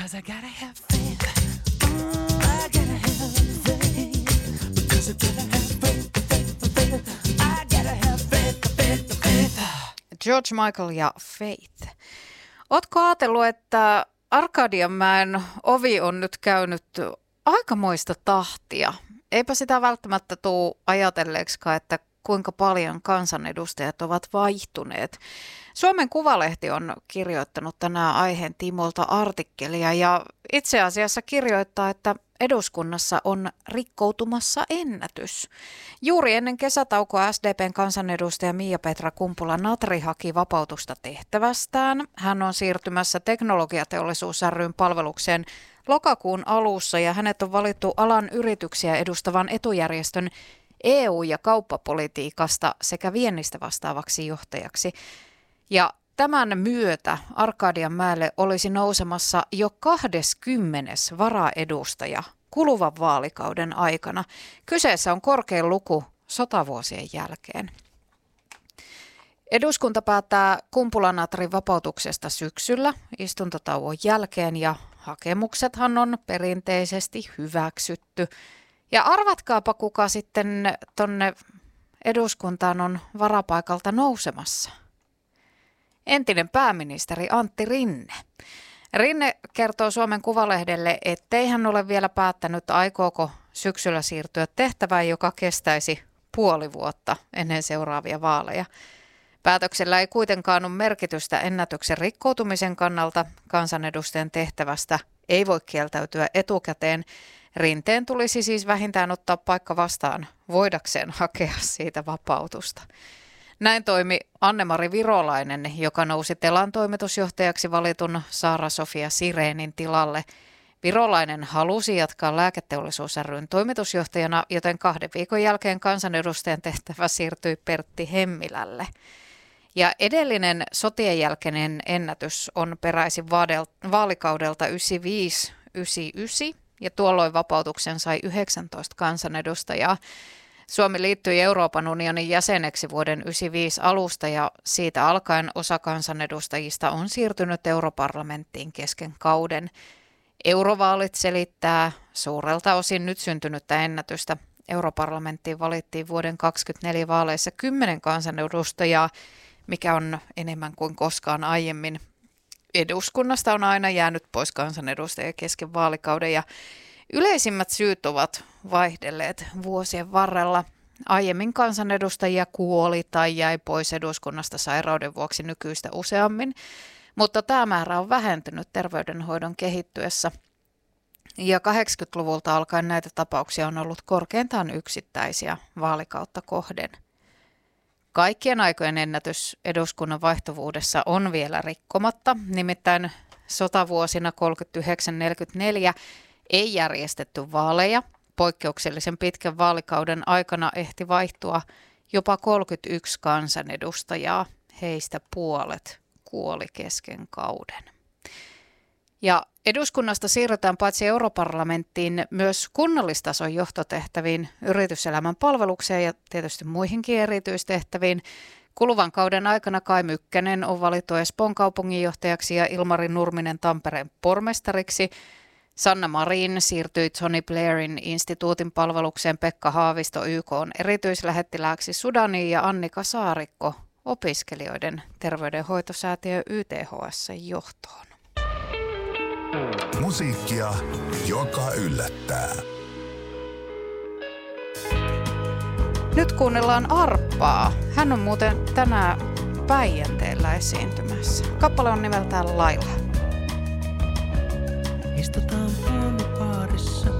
'cause I gotta have faith. I gotta have faith. Because I gotta have faith. I gotta have faith. George Michael ja Faith. Ootko ajatellut, että Arkadianmäen ovi on nyt käynyt aikamoista tahtia? Eipä sitä välttämättä tule ajatelleeksikaan, että kuinka paljon kansanedustajat ovat vaihtuneet. Suomen Kuvalehti on kirjoittanut tänään aiheen tiimoilta artikkelia ja itse asiassa kirjoittaa, että eduskunnassa on rikkoutumassa ennätys. Juuri ennen kesätaukoa SDPn kansanedustaja Miia-Petra Kumpula-Natri haki vapautusta tehtävästään. Hän on siirtymässä Teknologiateollisuus ry:n palvelukseen lokakuun alussa ja hänet on valittu alan yrityksiä edustavan etujärjestön EU- ja kauppapolitiikasta sekä viennistä vastaavaksi johtajaksi. Ja tämän myötä Arkadianmäelle olisi nousemassa jo 20. varaedustaja kuluvan vaalikauden aikana. Kyseessä on korkein luku sotavuosien jälkeen. Eduskunta päättää Kumpula-Natrin vapautuksesta syksyllä istuntotauon jälkeen ja hakemuksethan on perinteisesti hyväksytty. Ja arvatkaapa, kuka sitten tonne eduskuntaan on varapaikalta nousemassa. Entinen pääministeri Antti Rinne. Rinne kertoo Suomen Kuvalehdelle, ettei hän ole vielä päättänyt, aikooko syksyllä siirtyä tehtävään, joka kestäisi puoli vuotta ennen seuraavia vaaleja. Päätöksellä ei kuitenkaan ole merkitystä ennätyksen rikkoutumisen kannalta. Kansanedustajan tehtävästä ei voi kieltäytyä etukäteen. Rinteen tulisi siis vähintään ottaa paikka vastaan voidakseen hakea siitä vapautusta. Näin toimi Anne-Mari Virolainen, joka nousi Telan toimitusjohtajaksi valitun Saara-Sofia Sireenin tilalle. Virolainen halusi jatkaa Lääketeollisuus ry:n toimitusjohtajana, joten 2 viikon jälkeen kansanedustajan tehtävä siirtyi Pertti Hemmilälle. Ja edellinen sotien jälkeinen ennätys on peräisin vaalikaudelta 95-99 ja tuolloin vapautuksen sai 19 kansanedustajaa. Suomi liittyi Euroopan unionin jäseneksi vuoden 1995 alusta ja siitä alkaen osa kansanedustajista on siirtynyt europarlamenttiin kesken kauden. Eurovaalit selittää suurelta osin nyt syntynyttä ennätystä. Europarlamenttiin valittiin vuoden 2024 vaaleissa 10 kansanedustajaa, mikä on enemmän kuin koskaan aiemmin. Eduskunnasta on aina jäänyt pois kansanedustajia kesken vaalikauden ja yleisimmät syyt ovat vaihdelleet vuosien varrella. Aiemmin kansanedustajia kuoli tai jäi pois eduskunnasta sairauden vuoksi nykyistä useammin, mutta tämä määrä on vähentynyt terveydenhoidon kehittyessä. Ja 80-luvulta alkaen näitä tapauksia on ollut korkeintaan yksittäisiä vaalikautta kohden. Kaikkien aikojen ennätys eduskunnan vaihtuvuudessa on vielä rikkomatta, nimittäin sotavuosina 39-44 ei järjestetty vaaleja. Poikkeuksellisen pitkän vaalikauden aikana ehti vaihtua jopa 31 kansanedustajaa. Heistä puolet kuoli kesken kauden. Ja eduskunnasta siirrytään paitsi europarlamenttiin myös kunnallistason johtotehtäviin, yrityselämän palvelukseen ja tietysti muihinkin erityistehtäviin. Kuluvan kauden aikana Kai Mykkänen on valittu Espoon kaupunginjohtajaksi ja Ilmari Nurminen Tampereen pormestariksi. Sanna Marin siirtyi Tony Blairin instituutin palvelukseen, Pekka Haavisto YK:n erityislähettilääksi Sudaniin ja Annika Saarikko opiskelijoiden terveydenhoitosäätiö YTHS:n johtoon. Musiikkia, joka yllättää. Nyt kuunnellaan Arppaa. Hän on muuten tänään Päijänteellä esiintymässä. Kappale on nimeltään Laila. Istutaan aamupaarissa,